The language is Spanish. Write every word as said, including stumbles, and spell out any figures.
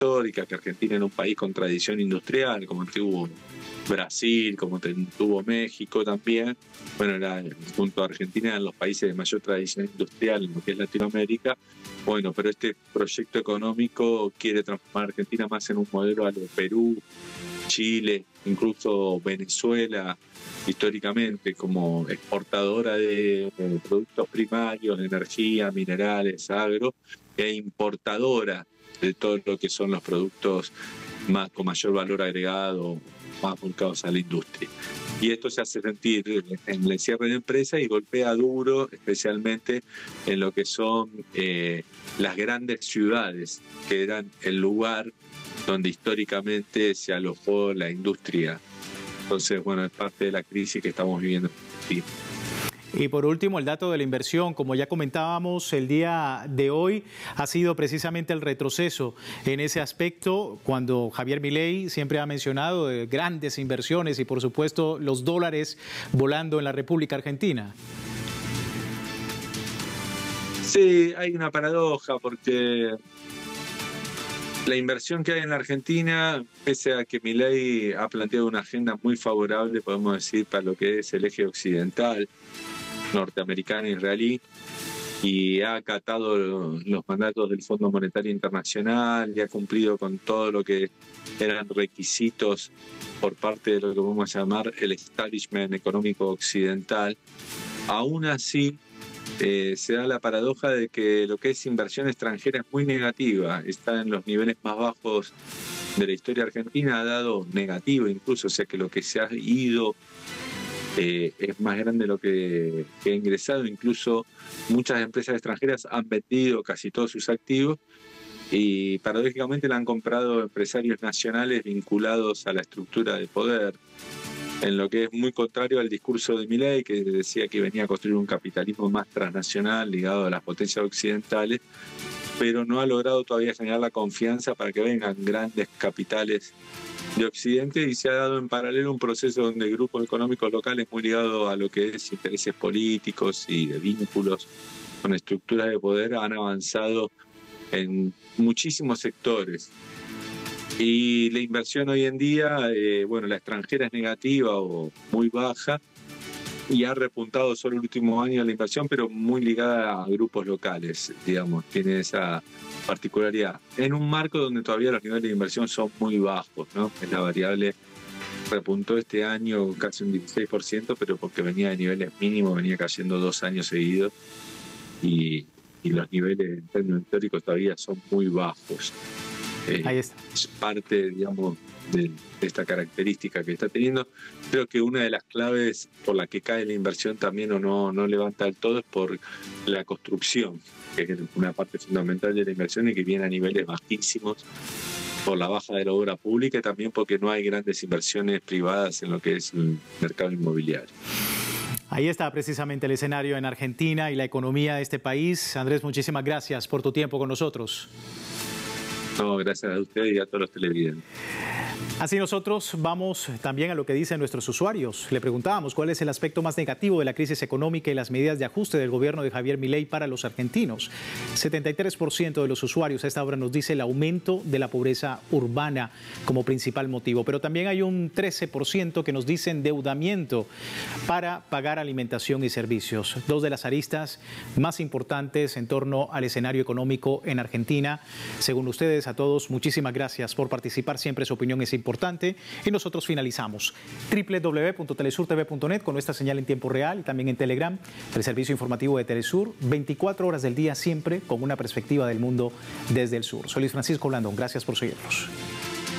histórica, que Argentina era un país con tradición industrial, como tuvo Brasil, como tuvo México también. Bueno, era, junto a Argentina eran los países de mayor tradición industrial en lo que es Latinoamérica. Bueno, pero este proyecto económico quiere transformar a Argentina más en un modelo a lo de Perú, Chile, incluso Venezuela, históricamente como exportadora de productos primarios, de energía, minerales, agro, e importadora de todo lo que son los productos más con mayor valor agregado, más volcados a la industria. Y esto se hace sentir en el cierre de empresas y golpea duro, especialmente en lo que son eh, las grandes ciudades, que eran el lugar donde históricamente se alojó la industria. Entonces, bueno, es parte de la crisis que estamos viviendo. Sí. Y por último, el dato de la inversión, como ya comentábamos, el día de hoy ha sido precisamente el retroceso en ese aspecto, cuando Javier Milei siempre ha mencionado de grandes inversiones y, por supuesto, los dólares volando en la República Argentina. Sí, hay una paradoja porque la inversión que hay en la Argentina, pese a que Milei ha planteado una agenda muy favorable, podemos decir, para lo que es el eje occidental, norteamericano e israelí, y ha acatado los mandatos del Fondo Monetario Internacional y ha cumplido con todo lo que eran requisitos por parte de lo que vamos a llamar el establishment económico occidental. Aún así, eh, se da la paradoja de que lo que es inversión extranjera es muy negativa, está en los niveles más bajos de la historia argentina, ha dado negativo incluso, o sea que lo que se ha ido Eh, es más grande de lo que, que ha ingresado. Incluso muchas empresas extranjeras han vendido casi todos sus activos y paradójicamente la han comprado empresarios nacionales vinculados a la estructura de poder, en lo que es muy contrario al discurso de Milei, que decía que venía a construir un capitalismo más transnacional ligado a las potencias occidentales, pero no ha logrado todavía generar la confianza para que vengan grandes capitales de Occidente, y se ha dado en paralelo un proceso donde grupos económicos locales muy ligados a lo que es intereses políticos y de vínculos con estructuras de poder han avanzado en muchísimos sectores. Y la inversión hoy en día, eh, bueno, la extranjera es negativa o muy baja, y ha repuntado solo el último año la inversión, pero muy ligada a grupos locales, digamos, tiene esa particularidad. En un marco donde todavía los niveles de inversión son muy bajos, ¿no? Es la variable, repuntó este año casi un dieciséis por ciento, pero porque venía de niveles mínimos, venía cayendo dos años seguidos, y, y los niveles en términos históricos todavía son muy bajos. Eh, Ahí está. Es parte, digamos, de, de esta característica que está teniendo. Creo que una de las claves por la que cae la inversión también o no, no levanta del todo es por la construcción, que es una parte fundamental de la inversión y que viene a niveles bajísimos por la baja de la obra pública, y también porque no hay grandes inversiones privadas en lo que es el mercado inmobiliario. Ahí está precisamente el escenario en Argentina y la economía de este país. Andrés, muchísimas gracias por tu tiempo con nosotros. No, gracias a ustedes y a todos los televidentes. Así nosotros vamos también a lo que dicen nuestros usuarios. Le preguntábamos cuál es el aspecto más negativo de la crisis económica y las medidas de ajuste del gobierno de Javier Milei para los argentinos. setenta y tres por ciento de los usuarios a esta hora nos dice el aumento de la pobreza urbana como principal motivo, pero también hay un trece por ciento que nos dice endeudamiento para pagar alimentación y servicios. Dos de las aristas más importantes en torno al escenario económico en Argentina. Según ustedes, a todos, muchísimas gracias por participar. Siempre su opinión es importante. Y nosotros finalizamos doble u doble u doble u punto telesur t v punto net con nuestra señal en tiempo real y también en Telegram, el servicio informativo de Telesur, veinticuatro horas del día, siempre con una perspectiva del mundo desde el sur. Soy Luis Francisco Blandón, gracias por seguirnos.